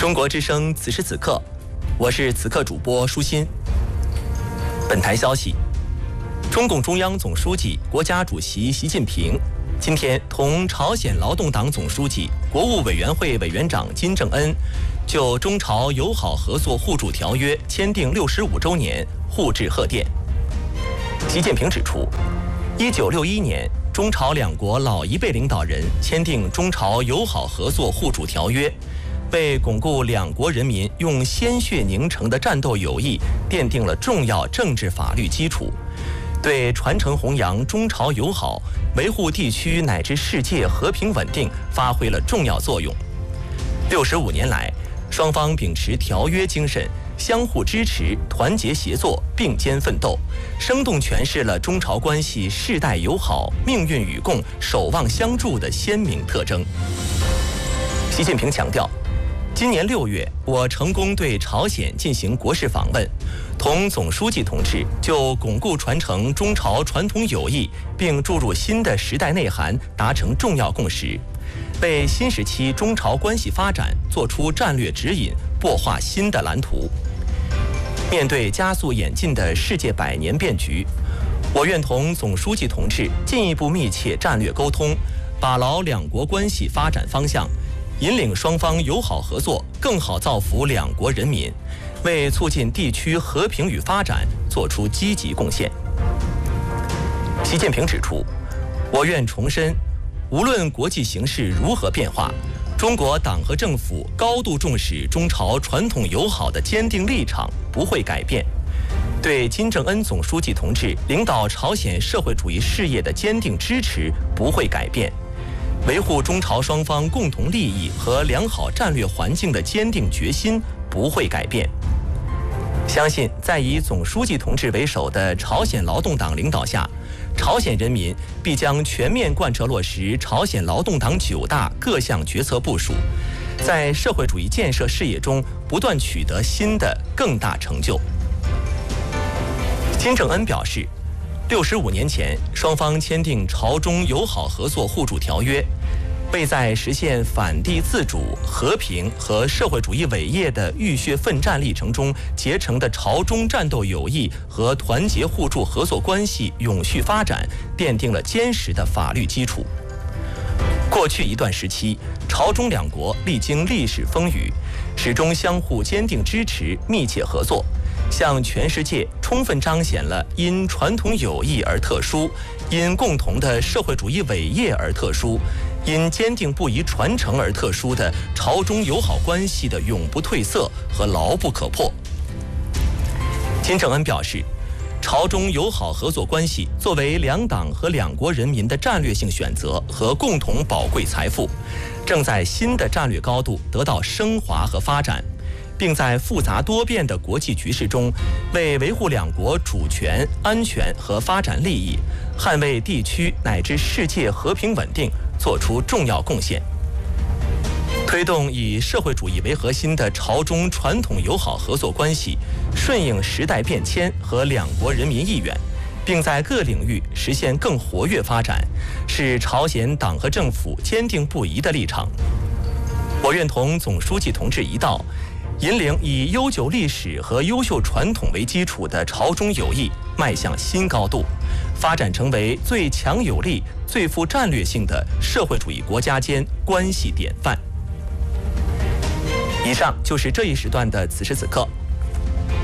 中国之声此时此刻，我是此刻主播舒心。本台消息，中共中央总书记、国家主席习近平今天同朝鲜劳动党总书记、国务委员会委员长金正恩就中朝友好合作互助条约签订65周年互致贺电。习近平指出，1961年中朝两国老一辈领导人签订中朝友好合作互助条约，为巩固两国人民用鲜血凝成的战斗友谊奠定了重要政治法律基础，对传承弘扬中朝友好、维护地区乃至世界和平稳定发挥了重要作用。65年来，双方秉持条约精神，相互支持、团结协作、并肩奋斗，生动诠释了中朝关系世代友好、命运与共、守望相助的鲜明特征。习近平强调，今年6月，我成功对朝鲜进行国事访问，同总书记同志就巩固传承中朝传统友谊并注入新的时代内涵达成重要共识，为新时期中朝关系发展作出战略指引，擘画新的蓝图。面对加速演进的世界百年变局，我愿同总书记同志进一步密切战略沟通，把牢两国关系发展方向，引领双方友好合作更好造福两国人民，为促进地区和平与发展作出积极贡献。习近平指出，我愿重申，无论国际形势如何变化，中国党和政府高度重视中朝传统友好的坚定立场不会改变，对金正恩总书记同志领导朝鲜社会主义事业的坚定支持不会改变，维护中朝双方共同利益和良好战略环境的坚定决心不会改变。相信在以总书记同志为首的朝鲜劳动党领导下，朝鲜人民必将全面贯彻落实朝鲜劳动党9大各项决策部署，在社会主义建设事业中不断取得新的更大成就。金正恩表示，65年前双方签订朝中友好合作互助条约，为在实现反帝自主、和平和社会主义伟业的浴血奋战历程中结成的朝中战斗友谊和团结互助合作关系永续发展奠定了坚实的法律基础。过去一段时期，朝中两国历经历史风雨，始终相互坚定支持、密切合作，向全世界充分彰显了因传统友谊而特殊、因共同的社会主义伟业而特殊、因坚定不移传承而特殊的朝中友好关系的永不褪色和牢不可破。金正恩表示，朝中友好合作关系作为两党和两国人民的战略性选择和共同宝贵财富，正在新的战略高度得到升华和发展，并在复杂多变的国际局势中，为维护两国主权、安全和发展利益，捍卫地区乃至世界和平稳定做出重要贡献。推动以社会主义为核心的朝中传统友好合作关系顺应时代变迁和两国人民意愿，并在各领域实现更活跃发展，是朝鲜党和政府坚定不移的立场。我愿同总书记同志一道，引领以悠久历史和优秀传统为基础的朝中友谊迈向新高度，发展成为最强有力、最富战略性的社会主义国家间关系典范。以上就是这一时段的此时此刻，